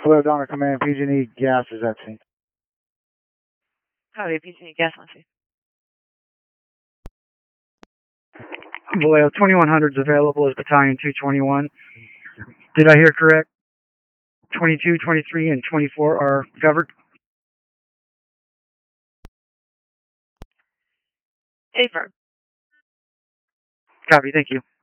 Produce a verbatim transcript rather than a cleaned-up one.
Hello, Donna Command, P G and E gas is at scene. Copy, P G and E gas on scene. Vallejo, twenty-one hundred is available as Battalion two twenty-one. Did I hear correct? twenty-two, twenty-three, and twenty-four are covered? Affirm. Copy, thank you.